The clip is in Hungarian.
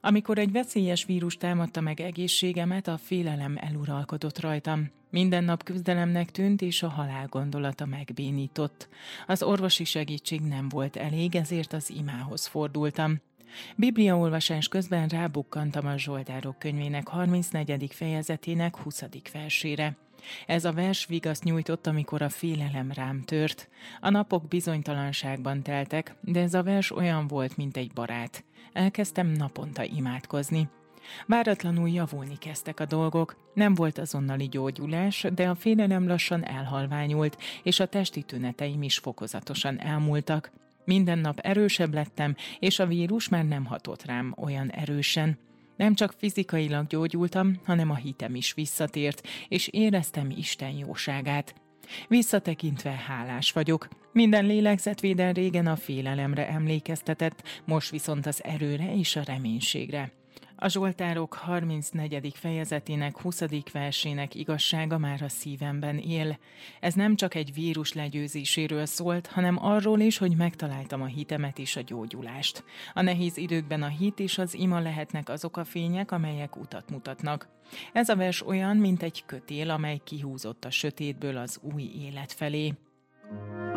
Amikor egy veszélyes vírus támadta meg egészségemet, a félelem eluralkodott rajtam. Minden nap küzdelemnek tűnt, és a halál gondolata megbénított. Az orvosi segítség nem volt elég, ezért az imához fordultam. Bibliaolvasás közben rábukkantam a Zsoltárok könyvének 34. fejezetének 20. versére. Ez a vers vigaszt nyújtott, amikor a félelem rám tört. A napok bizonytalanságban teltek, de ez a vers olyan volt, mint egy barát. Elkezdtem naponta imádkozni. Váratlanul javulni kezdtek a dolgok. Nem volt azonnali gyógyulás, de a félelem lassan elhalványult, és a testi tüneteim is fokozatosan elmúltak. Minden nap erősebb lettem, és a vírus már nem hatott rám olyan erősen. Nem csak fizikailag gyógyultam, hanem a hitem is visszatért, és éreztem Isten jóságát. Visszatekintve hálás vagyok. Minden lélegzetvétel régen a félelemre emlékeztetett, most viszont az erőre és a reménységre. A Zsoltárok 34. fejezetének 20. versének igazsága már a szívemben él. Ez nem csak egy vírus legyőzéséről szólt, hanem arról is, hogy megtaláltam a hitemet és a gyógyulást. A nehéz időkben a hit és az ima lehetnek azok a fények, amelyek utat mutatnak. Ez a vers olyan, mint egy kötél, amely kihúzott a sötétből az új élet felé.